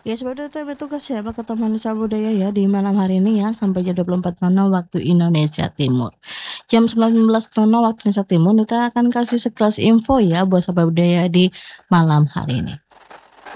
Ya seperti itu bertugas ya Pak Ketua Manusia Budaya ya di malam hari ini ya sampai jam 24.00 waktu Indonesia Timur. Jam 19.00 waktu Indonesia Timur kita akan kasih sekelas info ya buat Sobat Budaya di malam hari ini.